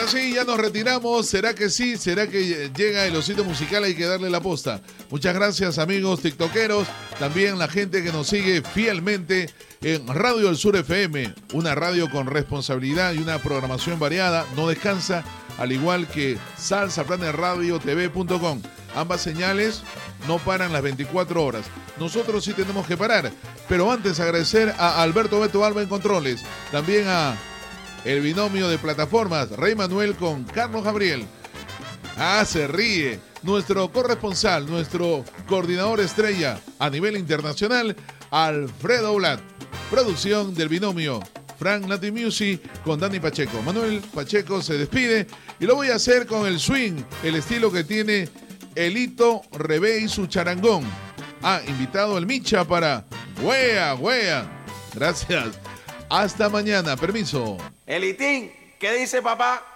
Ahora sí, ya nos retiramos. ¿Será que sí? ¿Será que llega el osito musical? Hay que darle la posta. Muchas gracias, amigos tiktokeros. También la gente que nos sigue fielmente en Radio del Sur FM. Una radio con responsabilidad y una programación variada. No descansa, al igual que salsaplanerradiotv.com. Ambas señales no paran las 24 horas. Nosotros sí tenemos que parar. Pero antes agradecer a Alberto Beto Alba en Controles. También a el binomio de plataformas, Rey Manuel con Carlos Gabriel. Se ríe. Nuestro corresponsal, nuestro coordinador estrella a nivel internacional, Alfredo Blat. Producción del binomio, Frank Latin Music con Dani Pacheco. Manuel Pacheco se despide y lo voy a hacer con el swing, el estilo que tiene Elito Rebé y su charangón. Invitado el Micha para Wea, Wea. Gracias. Hasta mañana. Permiso. Elitín, ¿qué dice papá?